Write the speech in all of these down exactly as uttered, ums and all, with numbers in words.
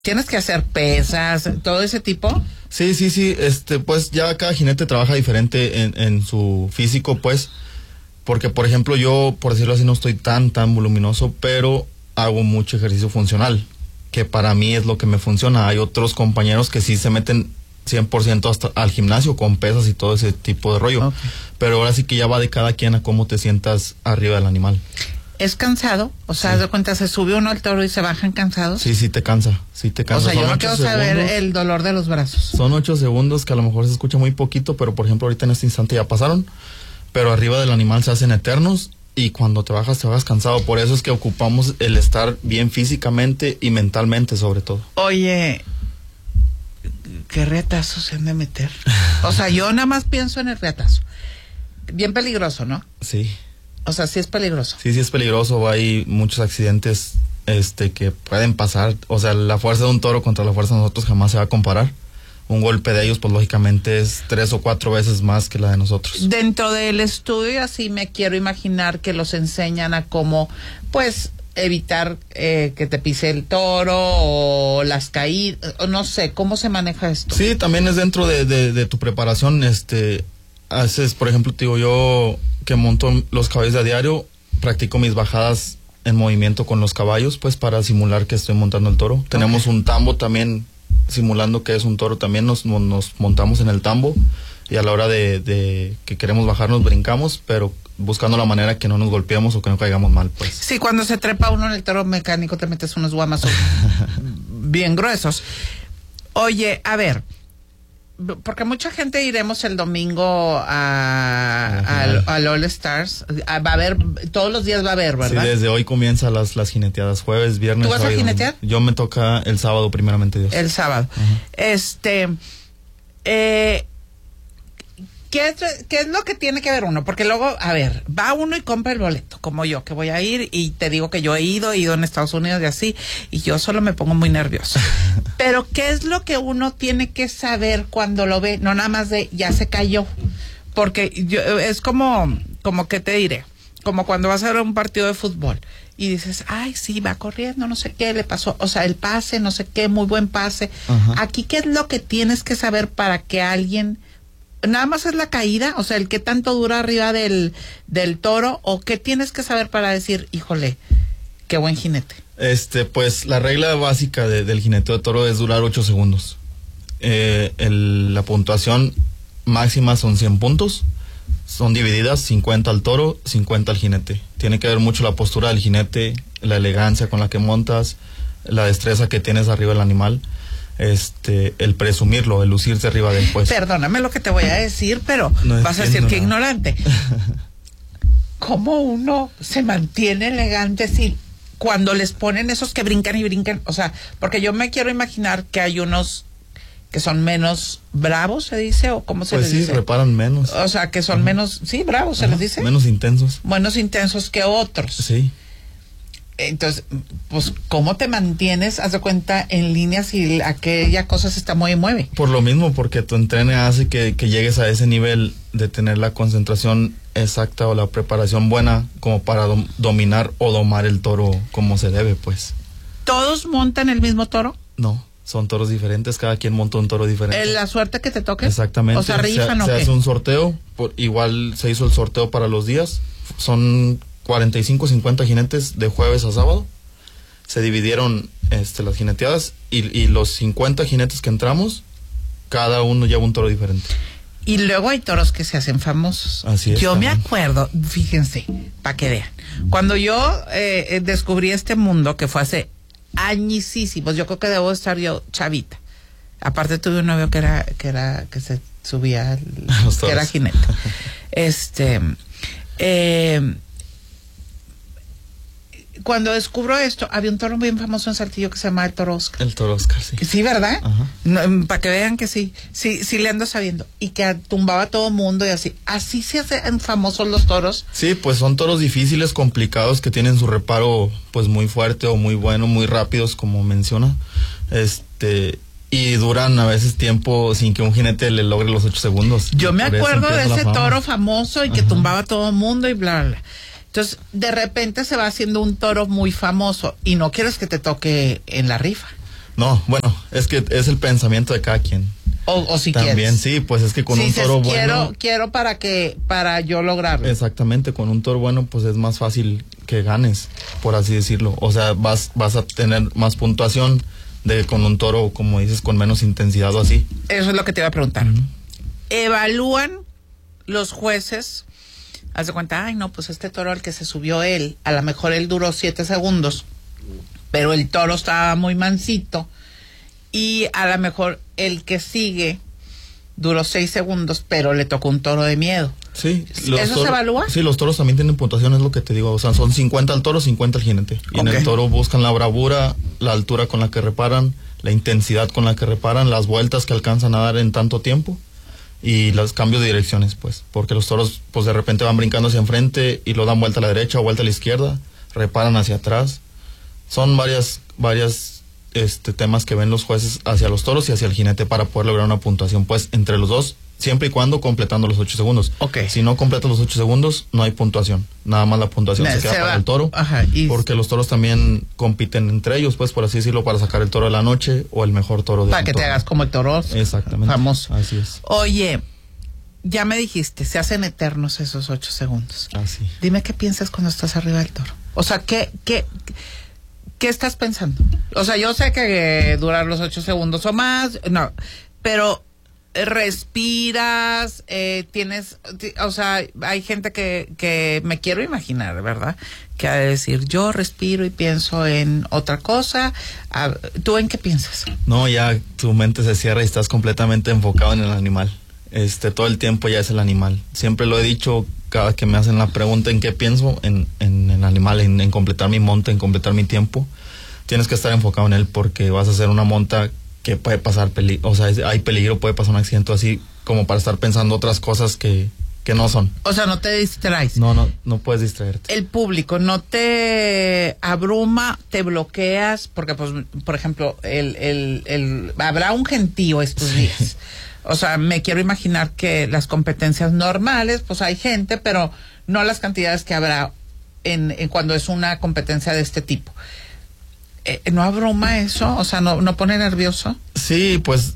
¿Tienes que hacer pesas, todo ese tipo? Sí, sí, sí, este, pues ya cada jinete trabaja diferente en, en su físico, pues, porque por ejemplo yo, por decirlo así, no estoy tan, tan voluminoso, pero hago mucho ejercicio funcional, que para mí es lo que me funciona. Hay otros compañeros que sí se meten cien por ciento hasta al gimnasio con pesas y todo ese tipo de rollo, okay. Pero ahora sí que ya va de cada quien a cómo te sientas arriba del animal. ¿Es cansado? O sea, sí. ¿De cuenta se sube uno al toro y se bajan cansados? Sí, sí te cansa, sí te cansa. O sea, Son yo no quiero saber segundos, el dolor de los brazos. Son ocho segundos que a lo mejor se escucha muy poquito, pero por ejemplo ahorita en este instante ya pasaron, pero arriba del animal se hacen eternos y cuando te bajas te bajas cansado. Por eso es que ocupamos el estar bien físicamente y mentalmente sobre todo. Oye, ¿qué reatazo se han de meter? O sea, yo nada más pienso en el reatazo. Bien peligroso, ¿no? Sí. O sea, sí es peligroso. Sí, sí es peligroso. Hay muchos accidentes este, que pueden pasar. O sea, la fuerza de un toro contra la fuerza de nosotros jamás se va a comparar. Un golpe de ellos, pues lógicamente es tres o cuatro veces más que la de nosotros. Dentro del estudio, así me quiero imaginar que los enseñan a cómo, pues, evitar eh, que te pise el toro o las caídas, o no sé, ¿cómo se maneja esto? Sí, también es dentro de, de, de tu preparación. Este, haces, por ejemplo, te digo yo que monto los caballos de a diario, practico mis bajadas en movimiento con los caballos, pues para simular que estoy montando el toro. Okay. Tenemos un tambo también, simulando que es un toro, también nos, nos montamos en el tambo y a la hora de, de que queremos bajar nos brincamos, pero buscando la manera que no nos golpeemos o que no caigamos mal, pues. Sí, cuando se trepa uno en el toro mecánico te metes unos guamazos bien gruesos. Oye, a ver, porque mucha gente iremos el domingo a, al, al All Stars. A, va a haber, todos los días va a haber, ¿verdad? Sí, desde hoy comienzan las, las jineteadas, jueves, viernes. ¿Tú vas a jinetear? Yo me toca el sábado, primeramente Dios. El sábado. Uh-huh. Este, eh, ¿qué es, ¿qué es lo que tiene que ver uno? Porque luego, a ver, va uno y compra el boleto, como yo, que voy a ir y te digo que yo he ido, he ido en Estados Unidos y así, y yo solo me pongo muy nervioso. Pero ¿qué es lo que uno tiene que saber cuando lo ve? No nada más de, ya se cayó. Porque yo, es como, como que te diré, como cuando vas a ver un partido de fútbol y dices, ay, sí, va corriendo, no sé qué le pasó, o sea, el pase, no sé qué, muy buen pase. Uh-huh. Aquí, ¿qué es lo que tienes que saber para que alguien... Nada más es la caída, o sea, el que tanto dura arriba del, del toro, o qué tienes que saber para decir, híjole, qué buen jinete? Este, pues la regla básica de, del jineteo de toro es durar ocho segundos. Eh, el, la puntuación máxima son cien puntos, son divididas cincuenta al toro, cincuenta al jinete. Tiene que ver mucho la postura del jinete, la elegancia con la que montas, la destreza que tienes arriba del animal. Este, el presumirlo, el lucirse arriba del puesto. Perdóname lo que te voy a decir, pero no vas a decir que ignorante. ¿Cómo uno se mantiene elegante si cuando les ponen esos que brincan y brincan? O sea, porque yo me quiero imaginar que hay unos que son menos bravos, se dice, o cómo se pues les sí, dice. Pues sí, reparan menos. O sea, que son uh-huh. menos, sí, bravos, se uh-huh. les dice. Menos intensos. Menos intensos que otros. Sí. Entonces, pues, ¿cómo te mantienes, haz de cuenta, en línea si aquella cosa se está mueve y mueve? Por lo mismo, porque tu entreno hace que, que llegues a ese nivel de tener la concentración exacta o la preparación buena como para dom- dominar o domar el toro como se debe, pues. ¿Todos montan el mismo toro? No, son toros diferentes, cada quien monta un toro diferente. ¿La suerte que te toque? Exactamente. O sea, rifan se, o se qué? hace un sorteo, por, igual se hizo el sorteo para los días, son cuarenta y cinco, cincuenta jinetes de jueves a sábado. Se dividieron este, las jineteadas y, y los cincuenta jinetes que entramos, cada uno lleva un toro diferente. Y luego hay toros que se hacen famosos. Así es. Yo también. me acuerdo, fíjense, para que vean, cuando yo eh, descubrí este mundo, que fue hace añísimos, yo creo que debo estar yo chavita. Aparte tuve un novio que era, que era, que se subía, al, que era jinete. Este, eh, cuando descubro esto, había un toro bien famoso en Saltillo que se llamaba el toro Oscar. El toro Oscar, sí. Sí, ¿verdad? No, para que vean que sí, sí, sí le ando sabiendo. Y que tumbaba a todo mundo y así. Así se hacen famosos los toros. Sí, pues son toros difíciles, complicados, que tienen su reparo pues muy fuerte o muy bueno, muy rápidos, como menciona. Este... Y duran a veces tiempo sin que un jinete le logre los ocho segundos. Yo me acuerdo de ese toro famoso y que Ajá. tumbaba a todo mundo y bla, bla, bla. Entonces, de repente se va haciendo un toro muy famoso y no quieres que te toque en la rifa. No, bueno, es que es el pensamiento de cada quien. O, o si También, quieres. sí, pues es que con si un toro dices, quiero, bueno... Quiero para que, para yo lograrlo. Exactamente, con un toro bueno, pues es más fácil que ganes, por así decirlo. O sea, vas, vas a tener más puntuación de con un toro, como dices, con menos intensidad o así. Eso es lo que te iba a preguntar. Uh-huh. Evalúan los jueces, haz de cuenta, ay no, pues este toro al que se subió él, a lo mejor él duró siete segundos, pero el toro estaba muy mansito, y a lo mejor el que sigue duró seis segundos, pero le tocó un toro de miedo. Sí. ¿Eso toros, se evalúa? Sí, los toros también tienen puntuación, es lo que te digo. O sea, son cincuenta al toro, cincuenta al jinete. Y okay. En el toro buscan la bravura, la altura con la que reparan, la intensidad con la que reparan, las vueltas que alcanzan a dar en tanto tiempo y los cambios de direcciones, pues. Porque los toros, pues de repente van brincando hacia enfrente y lo dan vuelta a la derecha o vuelta a la izquierda, reparan hacia atrás. Son varias, varias... este temas que ven los jueces hacia los toros y hacia el jinete para poder lograr una puntuación pues entre los dos, siempre y cuando completando los ocho segundos. Okay. Si no completas los ocho segundos, no hay puntuación, nada más la puntuación Me, se queda se para va. el toro. Ajá, y... porque los toros también compiten entre ellos, pues por así decirlo, para sacar el toro de la noche o el mejor toro de para que toro. te hagas como el toro. Exactamente. Famoso. Así es. Oye, ya me dijiste, se hacen eternos esos ocho segundos. Así. Dime qué piensas cuando estás arriba del toro. O sea, ¿qué, qué, qué estás pensando? O sea, yo sé que durar los ocho segundos o más, no, pero respiras, eh, tienes, o sea, hay gente que, que me quiero imaginar, ¿verdad? Que ha de decir, yo respiro y pienso en otra cosa. ¿Tú en qué piensas? No, ya tu mente se cierra y estás completamente enfocado en el animal. Este, todo el tiempo ya es el animal. Siempre lo he dicho, cada que me hacen la pregunta en qué pienso, en, en el animal, en, en completar mi monta, en completar mi tiempo. Tienes que estar enfocado en él porque vas a hacer una monta que puede pasar peligro, o sea, hay peligro, puede pasar un accidente así, como para estar pensando otras cosas que, que no son. O sea, no te distraes. No, no, no puedes distraerte. El público no te abruma, te bloqueas, porque pues, por ejemplo, el, el, el habrá un gentío estos sí. días. O sea, me quiero imaginar que las competencias normales, pues hay gente, pero no las cantidades que habrá en, en cuando es una competencia de este tipo. Eh, ¿No abruma eso? O sea, ¿no, no pone nervioso? Sí, pues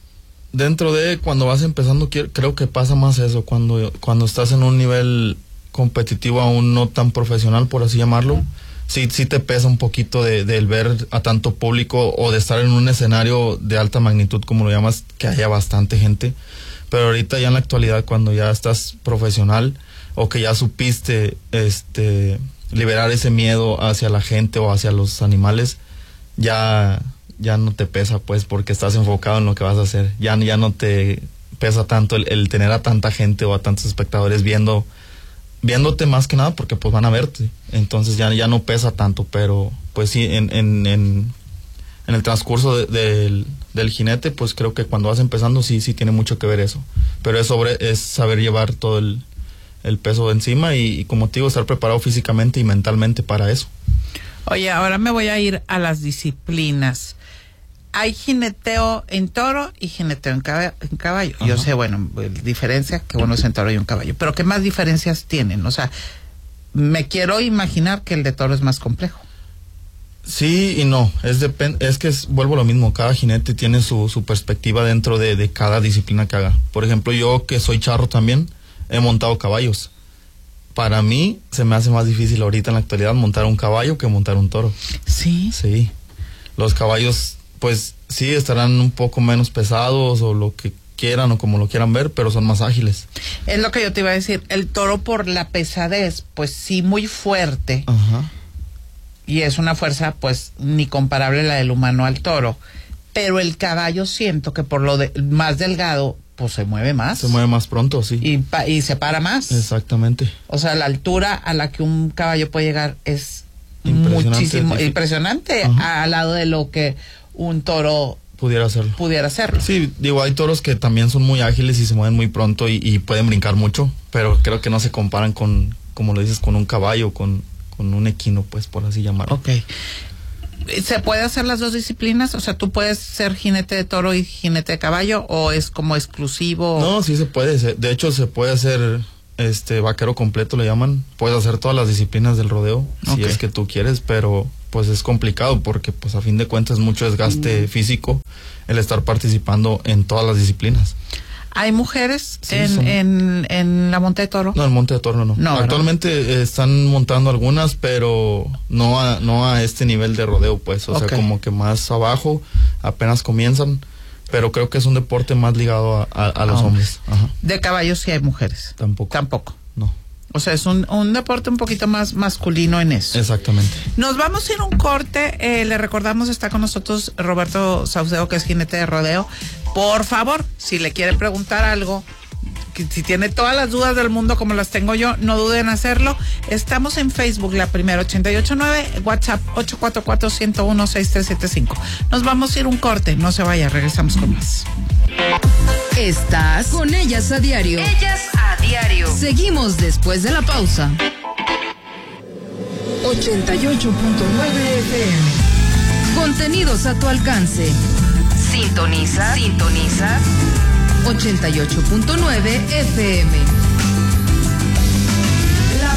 dentro de cuando vas empezando creo que pasa más eso, cuando, cuando estás en un nivel competitivo aún no tan profesional, por así llamarlo. Sí, sí te pesa un poquito de, de el ver a tanto público o de estar en un escenario de alta magnitud, como lo llamas, que haya bastante gente. Pero ahorita ya en la actualidad, cuando ya estás profesional o que ya supiste este liberar ese miedo hacia la gente o hacia los animales, ya, ya no te pesa, pues, porque estás enfocado en lo que vas a hacer. Ya, ya no te pesa tanto el, el tener a tanta gente o a tantos espectadores viendo viéndote más que nada, porque pues van a verte. Entonces ya, ya no pesa tanto, pero pues sí, en, en, en, en el transcurso de, de, del, del jinete, pues creo que cuando vas empezando sí, sí tiene mucho que ver eso. Pero es sobre, es saber llevar todo el, el peso de encima y, y como te digo, estar preparado físicamente y mentalmente para eso. Oye, ahora me voy a ir a las disciplinas. Hay jineteo en toro y jineteo en, cab- en caballo. Ajá. Yo sé, bueno, diferencia, que uno es en toro y un caballo. Pero ¿qué más diferencias tienen? O sea, me quiero imaginar que el de toro es más complejo. Sí y no. Es, depend- es que es, vuelvo a lo mismo. Cada jinete tiene su, su perspectiva dentro de, de cada disciplina que haga. Por ejemplo, yo que soy charro también, he montado caballos. Para mí se me hace más difícil ahorita en la actualidad montar un caballo que montar un toro. ¿Sí? Sí. Los caballos, pues sí, estarán un poco menos pesados o lo que quieran o como lo quieran ver, pero son más ágiles. Es lo que yo te iba a decir. El toro, por la pesadez, pues sí, muy fuerte. Ajá. Y es una fuerza, pues, ni comparable la del humano al toro. Pero el caballo siento que por lo de, más delgado, pues se mueve más. Se mueve más pronto, sí. Y, pa, y se para más. Exactamente. O sea, la altura a la que un caballo puede llegar es impresionante, muchísimo, es impresionante al lado de lo que un toro pudiera hacerlo. Pudiera hacerlo. Sí, digo, hay toros que también son muy ágiles y se mueven muy pronto y, y pueden brincar mucho, pero creo que no se comparan con, como lo dices, con un caballo, con, con un equino, pues, por así llamarlo. Ok. ¿Se puede hacer las dos disciplinas? O sea, ¿tú puedes ser jinete de toro y jinete de caballo o es como exclusivo? No, sí se puede. De hecho, se puede hacer este vaquero completo, le llaman. Puedes hacer todas las disciplinas del rodeo, okay, si es que tú quieres, pero pues es complicado porque pues a fin de cuentas es mucho desgaste mm. físico el estar participando en todas las disciplinas. ¿Hay mujeres Sí, en, son- en, en la Monte de Toro? No, el Monte de Toro no. No, ¿verdad? Actualmente eh, están montando algunas, pero no a, no a este nivel de rodeo, pues. O Ok. sea, como que más abajo, apenas comienzan. Pero creo que es un deporte más ligado a, a, a los Ah, hombres. Ajá. De caballos sí hay mujeres. Tampoco. Tampoco. No. O sea, es un, un deporte un poquito más masculino en eso. Exactamente. Nos vamos a ir a un corte. Eh, le recordamos, está con nosotros Roberto Saucedo, que es jinete de rodeo. Por favor, si le quiere preguntar algo, que si tiene todas las dudas del mundo como las tengo yo, no duden en hacerlo. Estamos en Facebook, La Primera ochenta y ocho nueve, WhatsApp ocho cuatro cuatro, uno cero uno, seis tres siete cinco. Nos vamos a ir a un corte. No se vaya, regresamos con más. Estás con Ellas a Diario. Ellas a Diario. Seguimos después de la pausa. ochenta y ocho punto nueve F M. Contenidos a tu alcance. Sintoniza, sintoniza. ochenta y ocho punto nueve F M. La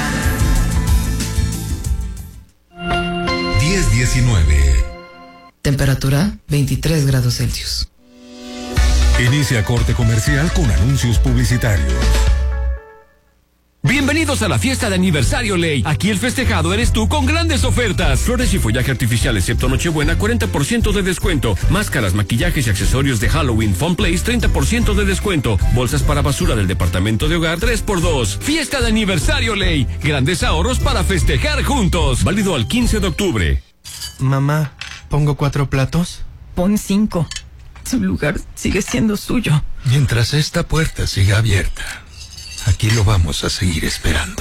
primera. diez diecinueve. Temperatura veintitrés grados Celsius. Inicia corte comercial con anuncios publicitarios. Bienvenidos a la fiesta de aniversario Ley. Aquí el festejado eres tú con grandes ofertas. Flores y follaje artificial excepto Nochebuena, cuarenta por ciento de descuento. Máscaras, maquillajes y accesorios de Halloween, Fun Place, treinta por ciento de descuento. Bolsas para basura del departamento de hogar, tres por dos. Fiesta de aniversario Ley. Grandes ahorros para festejar juntos. Válido al quince de octubre. Mamá, ¿pongo cuatro platos? Pon cinco. Su lugar sigue siendo suyo. Mientras esta puerta siga abierta, aquí lo vamos a seguir esperando.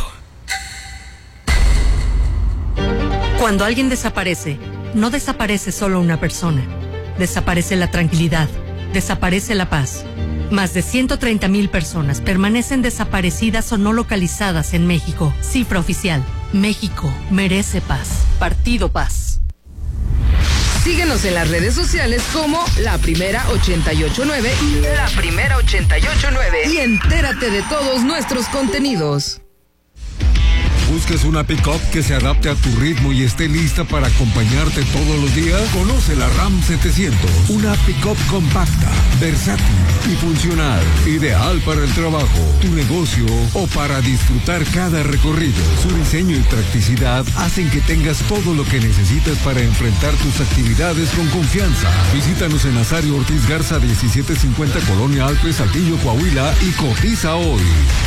Cuando alguien desaparece, no desaparece solo una persona. Desaparece la tranquilidad, desaparece la paz. Más de ciento treinta mil personas permanecen desaparecidas o no localizadas en México. Cifra oficial. México merece paz. Partido Paz. Síguenos en las redes sociales como La Primera ochenta y ocho nueve. La Primera ochenta y ocho nueve. Y entérate de todos nuestros contenidos. ¿Buscas una pick-up que se adapte a tu ritmo y esté lista para acompañarte todos los días? Conoce la Ram setecientos, una pick-up compacta, versátil y funcional, ideal para el trabajo, tu negocio o para disfrutar cada recorrido. Su diseño y practicidad hacen que tengas todo lo que necesitas para enfrentar tus actividades con confianza. Visítanos en Nazario Ortiz Garza diecisiete cincuenta Colonia Alpes, Saltillo, Coahuila y cotiza hoy.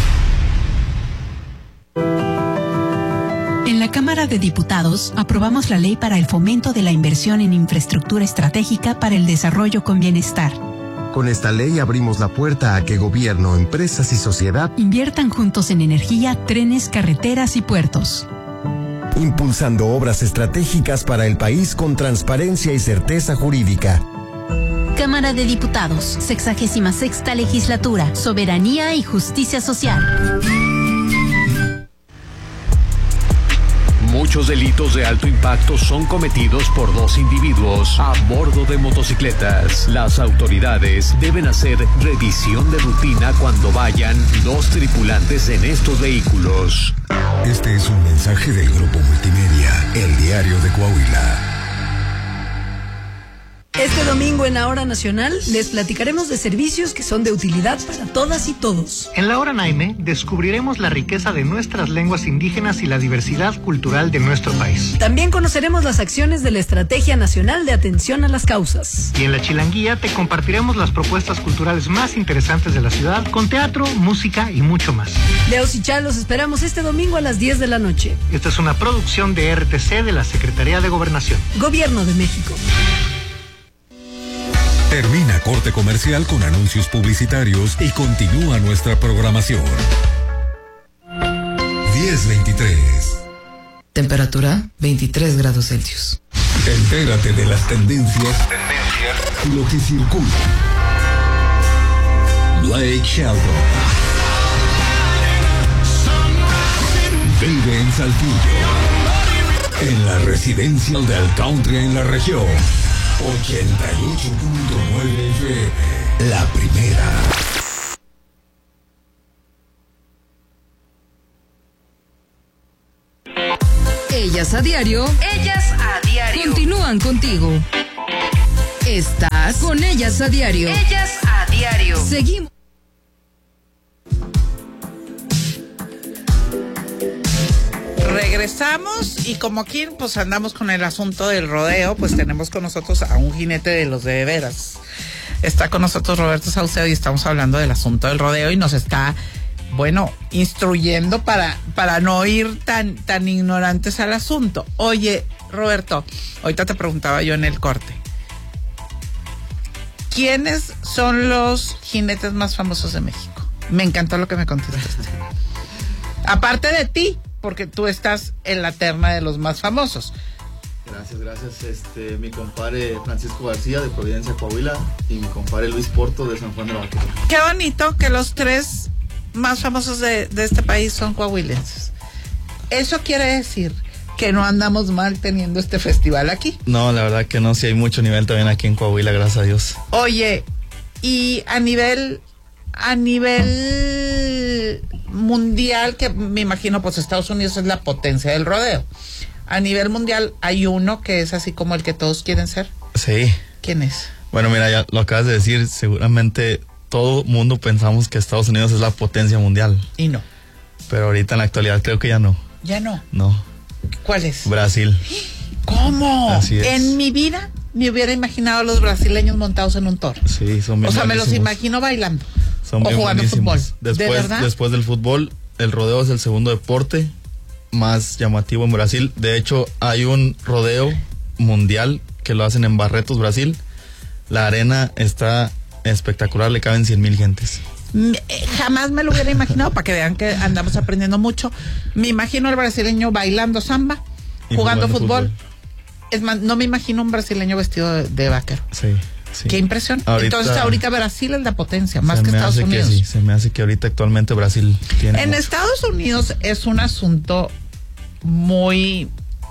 En la Cámara de Diputados aprobamos la ley para el fomento de la inversión en infraestructura estratégica para el desarrollo con bienestar. Con esta ley abrimos la puerta a que gobierno, empresas y sociedad inviertan juntos en energía, trenes, carreteras y puertos. impulsando obras estratégicas para el país con transparencia y certeza jurídica. Cámara de Diputados, sexagésima sexta legislatura, soberanía y justicia social. Muchos delitos de alto impacto son cometidos por dos individuos a bordo de motocicletas. Las autoridades deben hacer revisión de rutina cuando vayan dos tripulantes en estos vehículos. Este es un mensaje del Grupo Multimedia, El Diario de Coahuila. Este domingo en la Hora Nacional les platicaremos de servicios que son de utilidad para todas y todos. En la Hora Naime descubriremos la riqueza de nuestras lenguas indígenas y la diversidad cultural de nuestro país. También conoceremos las acciones de la Estrategia Nacional de Atención a las Causas. Y en la Chilanguía te compartiremos las propuestas culturales más interesantes de la ciudad con teatro, música y mucho más. Leos y Chá los esperamos este domingo a las diez de la noche. Esta es una producción de R T C de la Secretaría de Gobernación. Gobierno de México. Termina corte comercial con anuncios publicitarios y continúa nuestra programación. diez veintitrés. Temperatura veintitrés grados Celsius. Entérate de las tendencias, tendencias y lo que circula. Blake Shelton. Vive en Saltillo, en la residencial del country en la región. ochenta y ocho punto nueve F M, la primera. Ellas Ellas a diario. Ellas a diario. Continúan contigo. Estás con Ellas a diario. Ellas a diario. Seguimos. Regresamos y como aquí pues andamos con el asunto del rodeo, pues tenemos con nosotros a un jinete de los de veras. Está con nosotros Roberto Saucedo y estamos hablando del asunto del rodeo y nos está, bueno, instruyendo para, para no ir tan, tan ignorantes al asunto. Oye, Roberto, ahorita te preguntaba yo en el corte, ¿quiénes son los jinetes más famosos de México? Me encantó lo que me contestaste. Aparte de ti, porque tú estás en la terna de los más famosos. Gracias, gracias. Este, mi compadre Francisco García de Providencia, Coahuila, y mi compadre Luis Porto de San Juan de la Vaquera. Qué bonito que los tres más famosos de, de este país son coahuilenses. Eso quiere decir que no andamos mal teniendo este festival aquí. No, la verdad que no, sí hay mucho nivel también aquí en Coahuila, gracias a Dios. Oye, y a nivel, a nivel mundial, que me imagino pues Estados Unidos es la potencia del rodeo. A nivel mundial hay uno que es así como el que todos quieren ser. Sí. ¿Quién es? Bueno, mira, ya lo acabas de decir, seguramente todo mundo pensamos que Estados Unidos es la potencia mundial. Y no. Pero ahorita en la actualidad creo que ya no. Ya no. No. ¿Cuál es? Brasil. ¿Cómo? Así es. En mi vida me hubiera imaginado a los brasileños montados en un toro. Sí, son bien O sea, me los buenísimos. imagino bailando. Son o bien jugando buenísimos. fútbol. Después, ¿De verdad? Después del fútbol, el rodeo es el segundo deporte más llamativo en Brasil. De hecho, hay un rodeo mundial que lo hacen en Barretos, Brasil. La arena está espectacular, le caben cien mil gentes. Jamás me lo hubiera imaginado, para que vean que andamos aprendiendo mucho. Me imagino al brasileño bailando samba, Y jugando, jugando fútbol. fútbol. Es más, no me imagino un brasileño vestido de, de vaquero. Sí, sí. Qué impresión. Ahorita- Entonces ahorita Brasil es la potencia, más Se que me Estados hace Unidos. Que sí, se me hace que ahorita actualmente Brasil tiene En mucho. Estados Unidos es un asunto muy,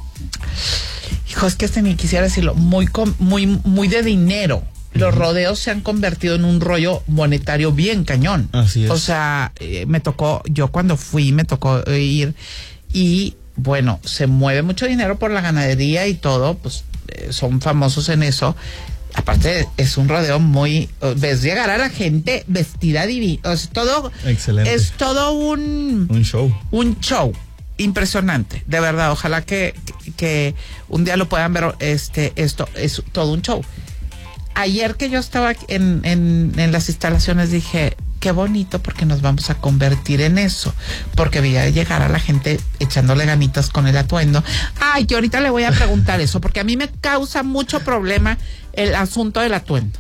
hijo, es que este ni quisiera decirlo, muy, com- muy, muy de dinero. Los rodeos se han convertido en un rollo monetario bien cañón. Así es. O sea, eh, me tocó, yo cuando fui me tocó eh, ir y bueno, se mueve mucho dinero por la ganadería y todo, pues eh, son famosos en eso. Aparte es un rodeo muy, eh, ves llegar a la gente vestida divina, o sea, todo Excelente. es todo un Un show. un show impresionante, de verdad. Ojalá que, que, que un día lo puedan ver. Este, esto es todo un show. Ayer que yo estaba en, en, en las instalaciones dije, qué bonito, porque nos vamos a convertir en eso, porque veía llegar a la gente echándole ganitas con el atuendo. Ay, que ahorita le voy a preguntar eso, porque a mí me causa mucho problema el asunto del atuendo.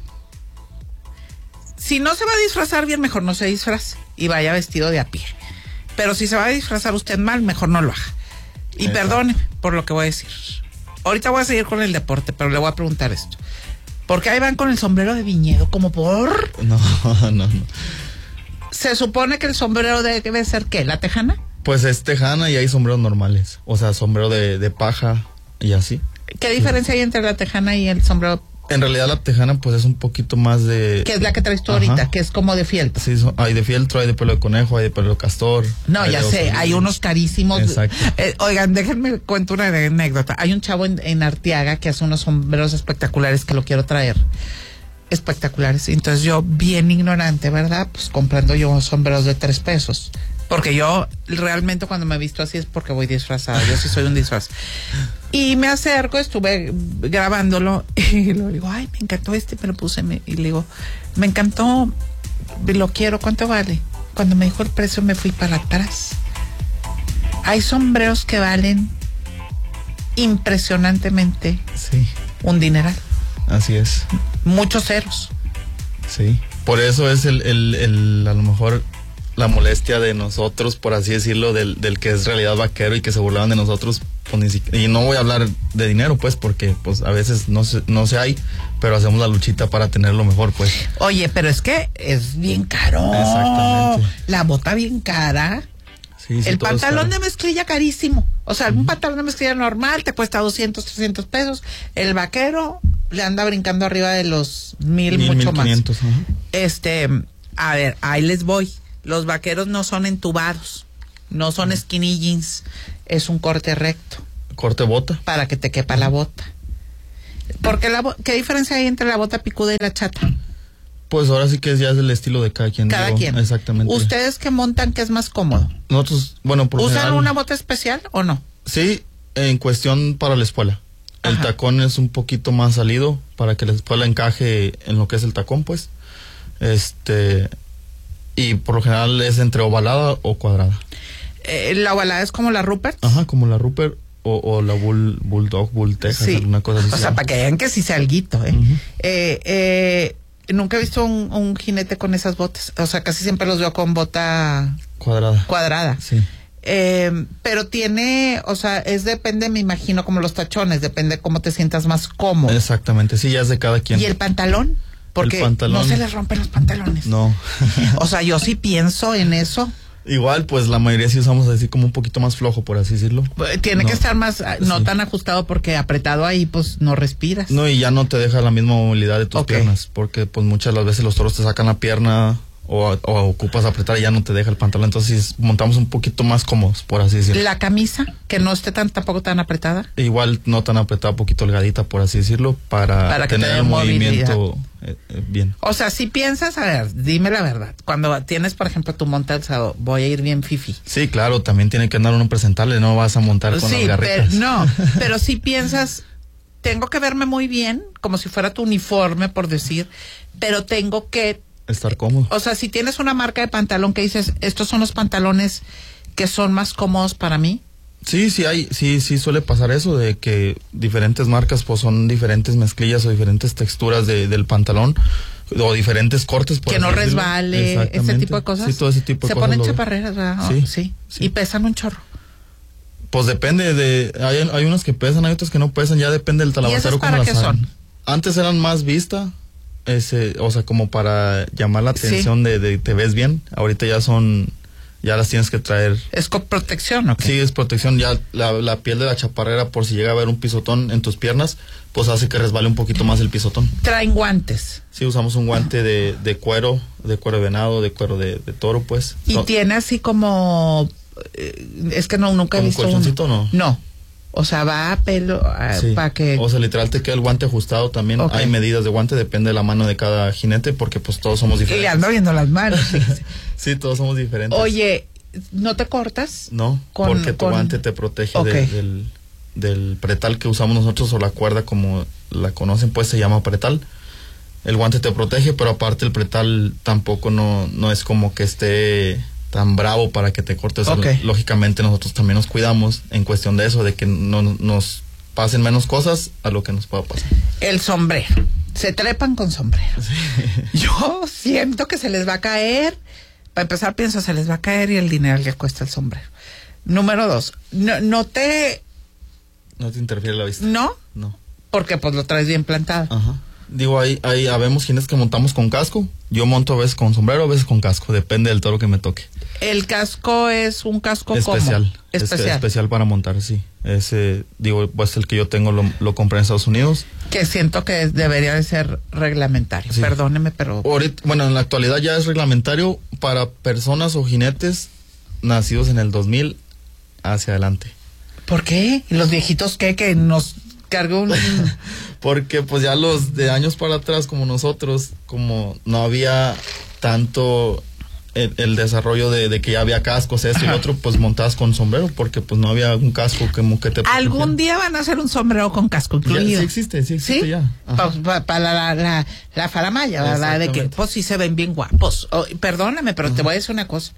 Si no se va a disfrazar bien, mejor no se disfrace y vaya vestido de a pie. Pero si se va a disfrazar usted mal, mejor no lo haga. Y Exacto. perdone por lo que voy a decir. Ahorita voy a seguir con el deporte, pero le voy a preguntar esto. ¿Por qué ahí van con el sombrero de viñedo? ¿Como por? No, no, no. Se supone que el sombrero debe ser, ¿qué? ¿La tejana? Pues es tejana y hay sombreros normales. O sea, sombrero de, de paja y así. ¿Qué diferencia hay entre la tejana y el sombrero? En realidad la tejana pues es un poquito más de... Que es la que traes tú Ajá. ahorita, que es como de fieltro. Sí, so- hay de fieltro, hay de pelo de conejo, hay de pelo de castor. No, hay ya de sé, oso. hay unos carísimos. Exacto. Eh, oigan, déjenme cuento una anécdota. Hay un chavo en, en Arteaga que hace unos sombreros espectaculares que lo quiero traer. Espectaculares. Entonces yo, bien ignorante, ¿verdad? Pues comprando yo sombreros de tres pesos. Porque yo realmente cuando me he visto así es porque voy disfrazada. Yo sí soy un disfraz. Y me acerco, estuve grabándolo y le digo, ay, me encantó este, me lo puse. Me, y le digo, me encantó, lo quiero, ¿cuánto vale? Cuando me dijo el precio me fui para atrás. Hay sombreros que valen impresionantemente Sí, un dineral. así es. Muchos ceros. Sí. Por eso es el, el, el, a lo mejor la molestia de nosotros, por así decirlo, del, del que es realidad vaquero y que se burlaban de nosotros. Pues, ni siquiera- y no voy a hablar de dinero, pues, porque pues a veces no se, no se hay, pero hacemos la luchita para tenerlo mejor, pues. Oye, pero es que es bien caro. Exactamente. La bota bien cara. Sí, sí, El todo es pantalón caro. de mezclilla carísimo. O sea, un pantalón de mezclilla normal te cuesta doscientos, trescientos pesos. El vaquero le anda brincando arriba de los mil, Mil, mucho mil más. quinientos, ajá. Este, a ver, ahí les voy. Los vaqueros no son entubados, no son skinny jeans, es un corte recto. corte bota. Para que te quepa la bota. Porque la, ¿qué diferencia hay entre la bota picuda y la chata? Pues ahora sí que ya es el estilo de cada quien. Cada digo, quien. Exactamente. ¿Ustedes que montan qué es más cómodo? Nosotros, bueno, por ¿Usan general, una bota especial o no? Sí, en cuestión para la espuela. El Ajá. tacón es un poquito más salido para que la espuela encaje en lo que es el tacón, pues. Este, y por lo general es entre ovalada o cuadrada. Eh, ¿La ovalada es como la Rupert? Ajá, como la Rupert o, o la Bull, Bulldog, Bull Texas, sí. alguna cosa así. O sea, para que vean que sí sea alguito, ¿eh? Uh-huh. eh, eh Nunca he visto un, un jinete con esas botas. O sea, casi siempre los veo con bota cuadrada. Cuadrada. Sí. Eh, pero tiene, o sea, es depende, me imagino, como los tachones, depende cómo te sientas más cómodo. Exactamente, sí, ya es de cada quien. ¿Y el pantalón? Porque el pantalón, no se les rompen los pantalones. No. O sea, yo sí pienso en eso. Igual, pues la mayoría sí usamos así como un poquito más flojo, por así decirlo. Tiene no. que estar más, no sí. tan ajustado, porque apretado ahí, pues no respiras. No, y ya no te deja la misma movilidad de tus okay. piernas, porque pues muchas las veces los toros te sacan la pierna o, o ocupas apretar y ya no te deja el pantalón. Entonces montamos un poquito más cómodos, por así decirlo. La camisa, que no esté tan tampoco tan apretada. Igual no tan apretada, poquito holgadita, por así decirlo, para, para que tener el movimiento eh, eh, bien. O sea, si piensas, a ver, dime la verdad, cuando tienes, por ejemplo, tu monte alzado, voy a ir bien fifi. Sí, claro, también tiene que andar uno presentable, no vas a montar con sí, las garritas. Pero, no, pero si piensas, tengo que verme muy bien, como si fuera tu uniforme, por decir, pero tengo que estar cómodo. O sea, si tienes una marca de pantalón que dices, estos son los pantalones que son más cómodos para mí. Sí, sí hay, sí, sí suele pasar eso de que diferentes marcas pues son diferentes mezclillas o diferentes texturas de, del pantalón o diferentes cortes. Por que no resbale, ese tipo de cosas. Sí, todo ese tipo de Se cosas. Se ponen chaparreras, ¿verdad? Sí, sí, sí. Y pesan un chorro. Pues depende de, hay, hay unas que pesan, hay otras que no pesan, ya depende del talabacero. ¿Y esas para qué son? Antes eran más vista. Ese, o sea, como para llamar la atención sí. de, de te ves bien. Ahorita ya son, ya las tienes que traer. ¿Es con protección o qué? Sí, es protección. Ya la, la piel de la chaparrera, por si llega a haber un pisotón en tus piernas, pues hace que resbale un poquito más el pisotón. ¿Traen guantes? Sí, usamos un guante de, de cuero, de cuero de venado, de cuero de, de toro, pues. ¿Y no. tiene así como, eh, es que no, nunca he visto un colchoncito uno. no? No. O sea, va a pelo sí. para que... O sea, literal te queda el guante ajustado también. Okay. Hay medidas de guante, depende de la mano de cada jinete, porque pues todos somos diferentes. Y ando viendo las manos. Sí, sí, todos somos diferentes. Oye, ¿no te cortas? No, con, porque tu con... guante te protege okay. de, del, del pretal que usamos nosotros, o la cuerda como la conocen, pues se llama pretal. El guante te protege, pero aparte el pretal tampoco no, no es como que esté tan bravo para que te cortes. Okay. Lógicamente nosotros también nos cuidamos en cuestión de eso, de que no nos pasen menos cosas a lo que nos pueda pasar. El sombrero. Se trepan con sombrero. Sí. Yo siento que se les va a caer. Para empezar, pienso, se les va a caer y el dinero que cuesta el sombrero. Número dos, no, no te... ¿No te interfiere la vista? ¿No? No. Porque pues lo traes bien plantado. Ajá. Digo, ahí, ahí habemos quienes que montamos con casco. Yo monto a veces con sombrero, a veces con casco. Depende del toro que me toque. ¿El casco es un casco especial? ¿Cómo? Especial. Es, especial para montar, sí. Ese, digo, pues el que yo tengo lo, lo compré en Estados Unidos. Que siento que debería de ser reglamentario. Sí. Perdóneme, pero... Ahorita, bueno, en la actualidad ya es reglamentario para personas o jinetes nacidos en el dos mil hacia adelante. ¿Por qué? ¿Y los viejitos qué? Que nos... cargo un... Porque pues ya los de años para atrás como nosotros, como no había tanto el, el desarrollo de, de que ya había cascos, esto y otro, pues montabas con sombrero, porque pues no había un casco como que te... Algún día van a hacer un sombrero con casco incluido. Ya, sí existe, sí existe. ¿Sí? Ya. Para pa, pa la, la, la faramaya, ¿verdad? De que pues sí se ven bien guapos. Oh, perdóname, pero Ajá. te voy a decir una cosa.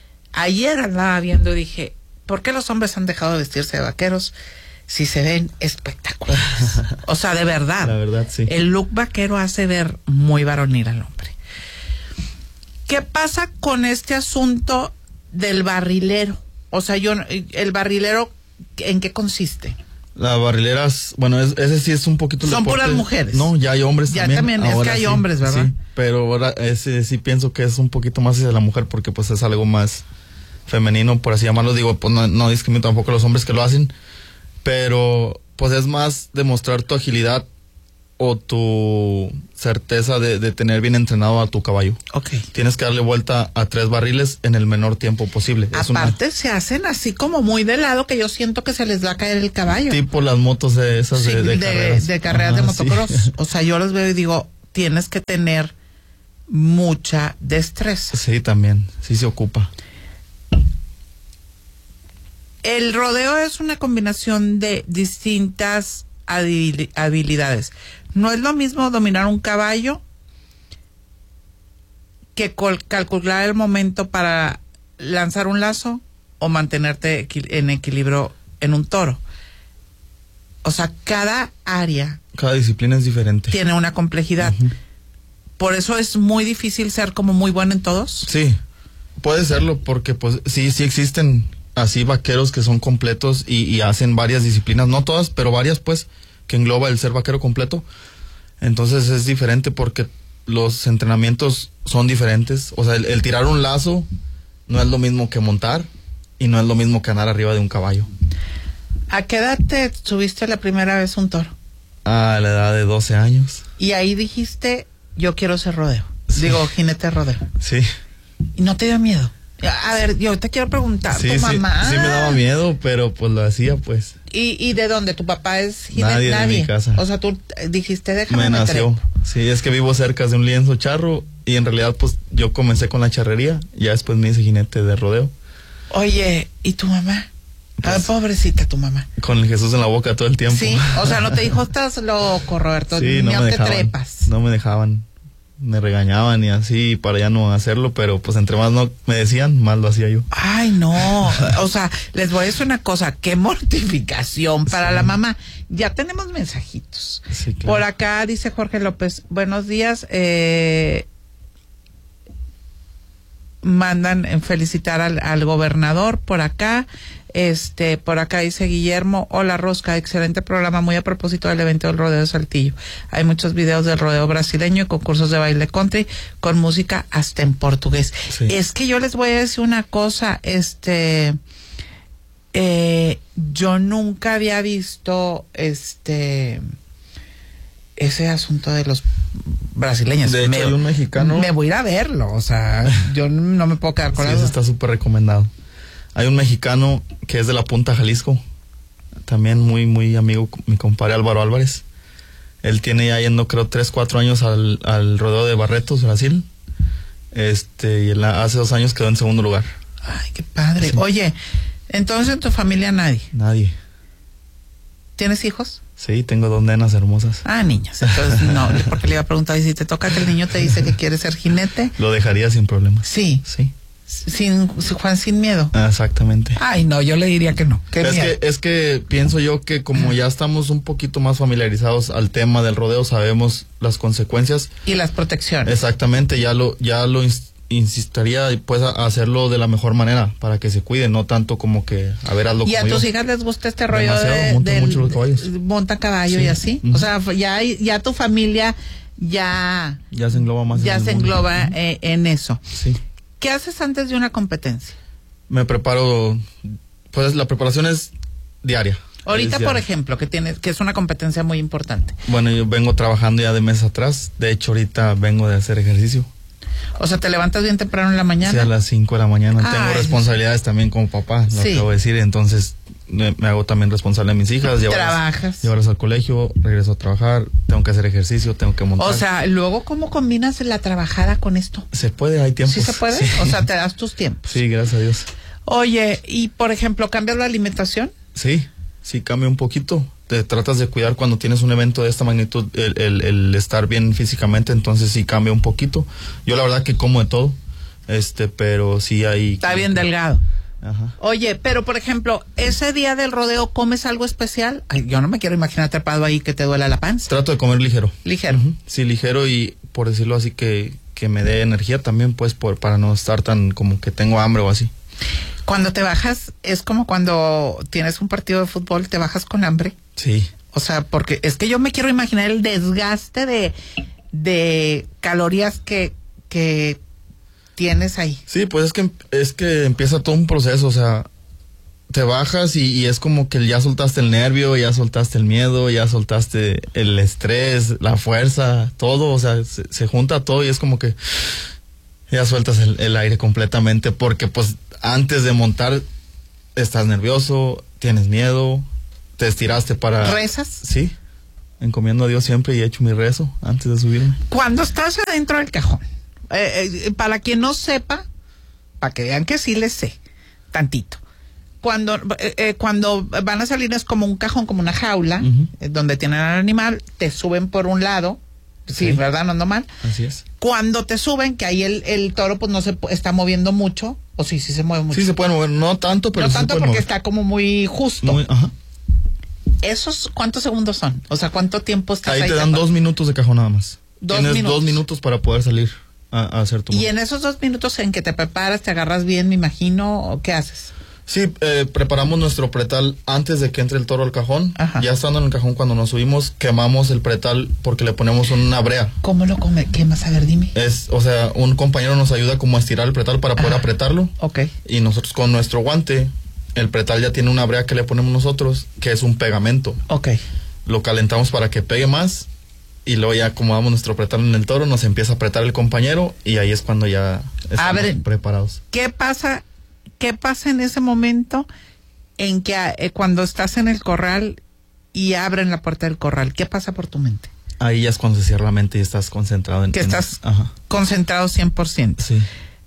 Ayer andaba viendo y dije, ¿por qué los hombres han dejado de vestirse de vaqueros si se ven espectaculares? O sea, de verdad. La verdad, sí. El look vaquero hace ver muy varonil al hombre. ¿Qué pasa con este asunto del barrilero? O sea, yo, el barrilero, ¿en qué consiste? La barrilera, bueno, es, ese sí es un poquito... Son puras mujeres. No, ya hay hombres ya también. Ya también, es que hay sí, hombres, ¿verdad? Sí, pero ahora ese sí pienso que es un poquito más hacia la mujer, porque pues es algo más femenino, por así llamarlo. Digo, pues no, no discrimino tampoco a los hombres que lo hacen, pero pues es más demostrar tu agilidad o tu certeza de, de tener bien entrenado a tu caballo. Okay. Tienes que darle vuelta a tres barriles en el menor tiempo posible. Es Aparte una... se hacen así como muy de lado que yo siento que se les va a caer el caballo. Tipo las motos de esas sí, de, de, de carreras. De carreras Ajá, de motocross. Sí. O sea, yo los veo y digo, tienes que tener mucha destreza. Sí, también. Sí se ocupa. El rodeo es una combinación de distintas habilidades. No es lo mismo dominar un caballo que calcular el momento para lanzar un lazo o mantenerte equi- en equilibrio en un toro. O sea, cada área, cada disciplina es diferente, tiene una complejidad. Uh-huh. Por eso es muy difícil ser como muy bueno en todos. Sí, puede serlo, porque pues sí, sí existen así vaqueros que son completos y, y hacen varias disciplinas, no todas, pero varias pues, que engloba el ser vaquero completo. Entonces es diferente porque los entrenamientos son diferentes. O sea, el, el tirar un lazo no es lo mismo que montar y no es lo mismo que andar arriba de un caballo. ¿A qué edad te subiste la primera vez un toro? A la edad de doce años. Y ahí dijiste, yo quiero ser rodeo. Sí. Digo, jinete rodeo. Sí. ¿Y no te dio miedo? A ver, yo te quiero preguntar, sí, tu sí, mamá. Sí me daba miedo, pero pues lo hacía pues. ¿Y, y de dónde? ¿Tu papá es jinete? Nadie, Nadie. de mi casa. O sea, tú dijiste, déjame me nació. Trepo. Sí, es que vivo cerca de un lienzo charro y en realidad pues yo comencé con la charrería, ya después me hice jinete de rodeo. Oye, ¿y tu mamá? Pues, ah, pobrecita tu mamá. Con el Jesús en la boca todo el tiempo. Sí, o sea, no te dijo, estás loco, Roberto, sí, no, no me te dejaban, trepas. No me dejaban, me regañaban y así para ya no hacerlo, pero pues entre más no me decían, más lo hacía yo. Ay, no, o sea, les voy a decir una cosa, qué mortificación para sí. la mamá. Ya tenemos mensajitos. Sí, claro. Por acá dice Jorge López, buenos días, eh... mandan felicitar al, al gobernador por acá. Este, por acá dice Guillermo, hola Rosca, excelente programa, muy a propósito del evento del rodeo de Saltillo. Hay muchos videos del rodeo brasileño y concursos de baile country con música hasta en portugués. Sí. Es que yo les voy a decir una cosa, este, eh, yo nunca había visto este, ese asunto de los brasileños. De hecho, me, hay un mexicano. Me voy a ir a verlo, o sea, yo no me puedo quedar con sí, la eso está súper recomendado. Hay un mexicano que es de la Punta Jalisco, también muy, muy amigo, mi compadre Álvaro Álvarez. Él tiene ya yendo, creo, tres, cuatro años al, al rodeo de Barretos, Brasil. Este, y él hace dos años quedó en segundo lugar. Ay, qué padre. Sí. Oye, entonces en tu familia nadie. Nadie. ¿Tienes hijos? Sí, tengo dos nenas hermosas. Ah, niñas. Entonces, no, porque le iba a preguntar, ¿y si te toca que el niño te dice que quiere ser jinete? Lo dejaría sin problemas. Sí. Sí. Sin, Juan, sin miedo. Ah, exactamente. Ay, no, yo le diría que no. Qué es miedo. que es que pienso yo que como ya estamos un poquito más familiarizados al tema del rodeo, sabemos las consecuencias y las protecciones. Exactamente, ya lo ya lo ins- insistiría pues a hacerlo de la mejor manera para que se cuiden, no tanto como que a ver hazlo. ¿Y como a tus yo. hijas les gusta este rollo Demasiado, de montan del, mucho los caballos. monta caballo sí. y así? Uh-huh. O sea, ya ya tu familia ya ya se engloba más ya en se el mundo. engloba eh, en eso. Sí. ¿Qué haces antes de una competencia? Me preparo, pues la preparación es diaria. Ahorita, es diaria. por ejemplo, que tienes, que es una competencia muy importante. Bueno, yo vengo trabajando ya de meses atrás. De hecho, ahorita vengo de hacer ejercicio. O sea, ¿te levantas bien temprano en la mañana? Sí, a las cinco de la mañana. Ay. Tengo responsabilidades también como papá, lo sí. acabo de decir. Entonces, me, me hago también responsable de mis hijas. Llevarlas, Trabajas. Llevarlas al colegio, regreso a trabajar, tengo que hacer ejercicio, tengo que montar. O sea, luego, ¿cómo combinas la trabajada con esto? Se puede, hay tiempos. ¿Sí se puede? Sí. O sea, te das tus tiempos. Sí, gracias a Dios. Oye, y por ejemplo, ¿cambias la alimentación? Sí, sí cambia un poquito. Te tratas de cuidar cuando tienes un evento de esta magnitud, el, el, el estar bien físicamente, entonces sí cambia un poquito. Yo la verdad que como de todo, este, pero sí hay... Está bien delgado. Ajá. Oye, pero por ejemplo, ese día del rodeo, ¿comes algo especial? Ay, yo no me quiero imaginar trepado ahí que te duela la panza. Trato de comer ligero. Ligero. Uh-huh. Sí, ligero y por decirlo así que, que me dé energía también, pues, por, para no estar tan como que tengo hambre o así. Cuando te bajas, es como cuando tienes un partido de fútbol, te bajas con hambre. Sí. O sea, porque es que yo me quiero imaginar el desgaste de, de calorías que, que tienes ahí. Sí, pues es que es que empieza todo un proceso, o sea, te bajas y, y es como que ya soltaste el nervio, ya soltaste el miedo, ya soltaste el estrés, la fuerza, todo, o sea, se, se junta todo y es como que ya sueltas el, el aire completamente, porque pues antes de montar estás nervioso, tienes miedo, te estiraste para... ¿Rezas? Sí, encomiendo a Dios siempre y he hecho mi rezo antes de subirme. Cuando estás adentro del cajón, eh, eh, para quien no sepa, para que vean que sí les sé, tantito. Cuando, eh, eh, cuando van a salir es como un cajón, como una jaula, uh-huh. eh, donde tienen al animal, te suben por un lado, sí, sí. ¿verdad? No ando mal. Así es. Cuando te suben, que ahí el, el toro pues no se está moviendo mucho, o sí, sí se mueve mucho. Sí se puede mover, no tanto, pero no sí tanto se puede porque mover. Está como muy justo. Muy, ajá. ¿Esos cuántos segundos son? O sea, ¿cuánto tiempo estás ahí? Ahí te dan dos minutos de cajón nada más. Dos Tienes minutos. dos minutos para poder salir a, a hacer tu Y moto. en esos dos minutos en que te preparas, te agarras bien, me imagino, ¿o qué haces? Sí, eh, preparamos nuestro pretal antes de que entre el toro al cajón. Ajá. Ya estando en el cajón, cuando nos subimos, quemamos el pretal porque le ponemos una brea. ¿Cómo lo come? quemas? A ver, dime. Es, o sea, un compañero nos ayuda como a estirar el pretal para poder Ajá. apretarlo. Ok. Y nosotros con nuestro guante, el pretal ya tiene una brea que le ponemos nosotros, que es un pegamento. Ok. Lo calentamos para que pegue más y luego ya acomodamos nuestro pretal en el toro, nos empieza a apretar el compañero y ahí es cuando ya estamos a ver, preparados. ¿Qué pasa? ¿Qué pasa en ese momento en que eh, cuando estás en el corral y abren la puerta del corral? ¿Qué pasa por tu mente? Ahí ya es cuando se cierra la mente y estás concentrado en... Que en, estás ajá. concentrado cien por ciento. Sí.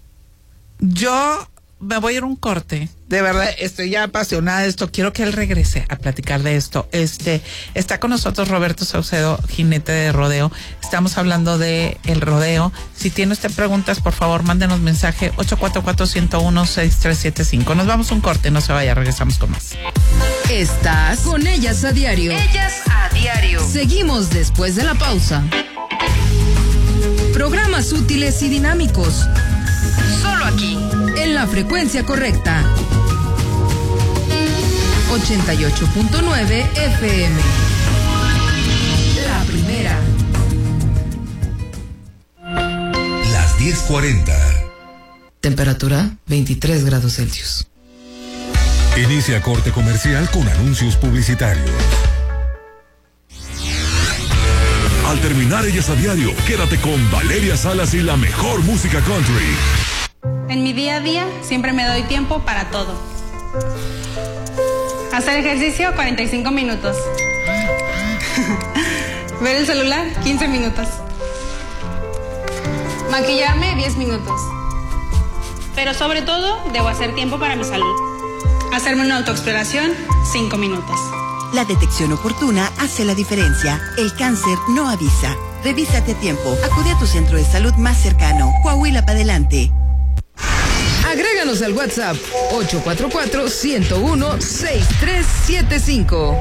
Yo me voy a ir a un corte. De verdad, estoy ya apasionada de esto. Quiero que él regrese a platicar de esto. Este, está con nosotros Roberto Saucedo, jinete de rodeo. Estamos hablando de el rodeo. Si tiene usted preguntas, por favor, mándenos mensaje ocho cuatro cuatro, uno cero uno, seis tres siete cinco. Nos vamos a un corte, no se vaya, regresamos con más. Estás con Ellas a Diario. Ellas a Diario. Seguimos después de la pausa. Programas útiles y dinámicos. Solo aquí. En la frecuencia correcta. ochenta y ocho punto nueve F M. La primera. Las diez cuarenta. Temperatura veintitrés grados Celsius. Inicia corte comercial con anuncios publicitarios. Al terminar Ellas a Diario, quédate con Valeria Salas y la mejor música country. En mi día a día siempre me doy tiempo para todo. Hacer ejercicio cuarenta y cinco minutos. Ver el celular quince minutos. Maquillarme diez minutos. Pero sobre todo debo hacer tiempo para mi salud. Hacerme una autoexploración cinco minutos. La detección oportuna hace la diferencia. El cáncer no avisa. Revísate a tiempo. Acude a tu centro de salud más cercano. Coahuila para adelante. Agréganos al WhatsApp ocho cuatro cuatro, uno cero uno, seis tres siete cinco.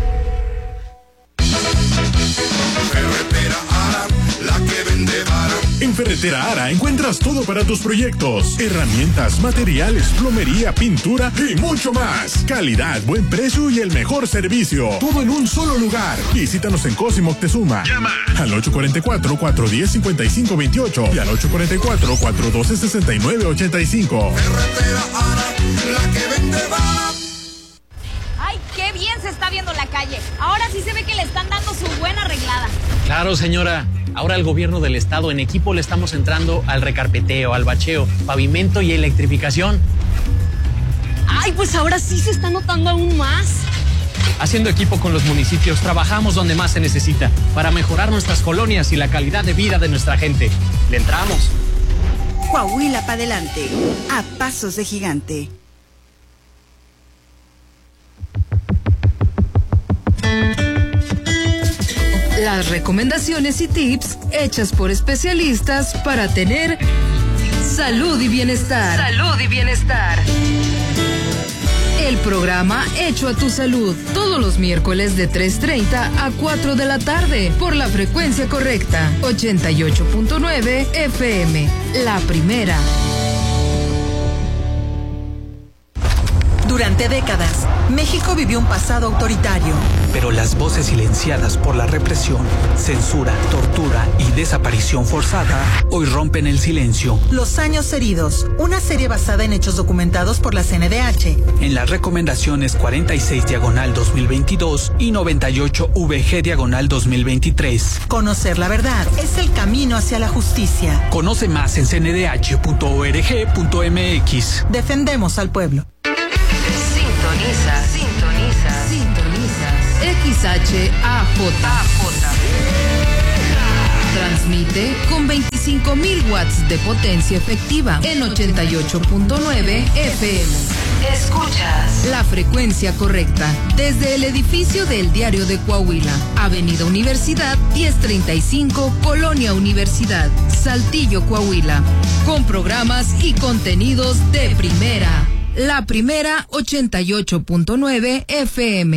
Ferretera Ara, la que vende vara. En Ferretera Ara encuentras todo para tus proyectos: herramientas, materiales, plomería, pintura y mucho más. Calidad, buen precio y el mejor servicio. Todo en un solo lugar. Visítanos en Cosimo Moctezuma. Llama al ocho cuatro cuatro, cuatro uno cero, cinco cinco dos ocho y al ocho cuatro cuatro, cuatro uno dos, seis nueve ocho cinco. Ferretera Ara, la que vende vara. ¡Ay, qué bien se está viendo la calle! Ahora sí se ve que le están dando su buena arreglada. Claro, señora. Ahora el gobierno del estado en equipo le estamos entrando al recarpeteo, al bacheo, pavimento y electrificación. ¡Ay, pues ahora sí se está notando aún más! Haciendo equipo con los municipios, trabajamos donde más se necesita para mejorar nuestras colonias y la calidad de vida de nuestra gente. ¡Le entramos! Coahuila para adelante, a pasos de gigante. Las recomendaciones y tips hechas por especialistas para tener salud y bienestar. Salud y bienestar. El programa Hecho a tu Salud, todos los miércoles de tres treinta a cuatro de la tarde, por la frecuencia correcta, ochenta y ocho punto nueve F M, la primera. Durante décadas, México vivió un pasado autoritario. Pero las voces silenciadas por la represión, censura, tortura y desaparición forzada hoy rompen el silencio. Los años heridos, una serie basada en hechos documentados por la C N D H. En las recomendaciones cuarenta y seis diagonal dos mil veintidós y noventa y ocho V G diagonal dos mil veintitrés. Conocer la verdad es el camino hacia la justicia. Conoce más en c n d h punto org punto m x. Defendemos al pueblo. Sintoniza, sintoniza, sintoniza. X H A J. Transmite con veinticinco mil watts de potencia efectiva en ochenta y ocho punto nueve F M. Escuchas la frecuencia correcta desde el edificio del Diario de Coahuila, Avenida Universidad diez treinta y cinco, Colonia Universidad, Saltillo, Coahuila, con programas y contenidos de primera. La primera ochenta y ocho punto nueve F M.